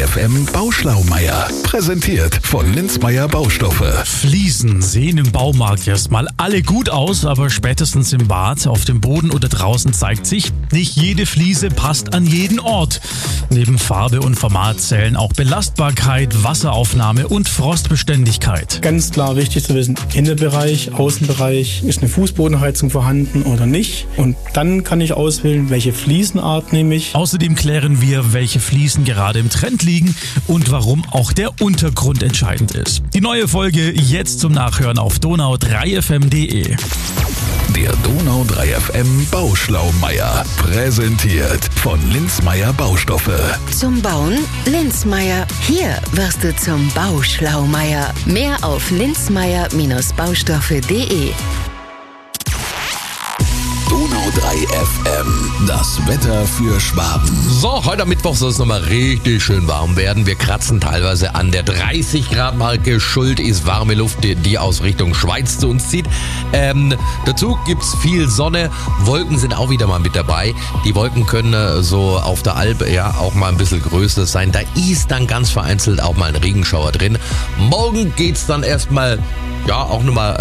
3FM Bauschlaumeier. Präsentiert von Linzmeier Baustoffe. Fliesen sehen im Baumarkt erstmal alle gut aus, aber spätestens im Bad, auf dem Boden oder draußen zeigt sich, nicht jede Fliese passt an jeden Ort. Neben Farbe und Format zählen auch Belastbarkeit, Wasseraufnahme und Frostbeständigkeit. Ganz klar wichtig zu wissen, Innenbereich, Außenbereich, ist eine Fußbodenheizung vorhanden oder nicht. Und dann kann ich auswählen, welche Fliesenart nehme ich. Außerdem klären wir, welche Fliesen gerade im Trend liegen und warum auch der Untergrund entscheidend ist. Die neue Folge jetzt zum Nachhören auf donau3fm.de. Der Donau 3FM Bauschlaumeier. Präsentiert von Linzmeier Baustoffe. Zum Bauen Linzmeier. Hier wirst du zum Bauschlaumeier. Mehr auf linzmeier-baustoffe.de. Donau 3FM. Das Wetter für Schwaben. So, heute am Mittwoch soll es nochmal richtig schön warm werden. Wir kratzen teilweise an der 30 Grad Marke. Schuld ist warme Luft, die aus Richtung Schweiz zu uns zieht. Dazu gibt's viel Sonne. Wolken sind auch wieder mal mit dabei. Die Wolken können so auf der Alp ja auch mal ein bisschen größer sein. Da ist dann ganz vereinzelt auch mal ein Regenschauer drin. Morgen geht's dann erstmal, ja, auch nochmal